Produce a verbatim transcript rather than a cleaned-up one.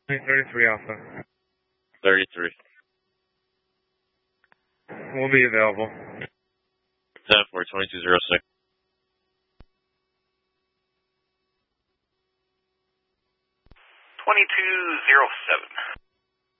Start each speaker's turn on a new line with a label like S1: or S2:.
S1: thirty-three Alpha.
S2: thirty-three.
S1: We'll be available.
S2: ten four, twenty-two oh six.
S3: twenty-two oh seven.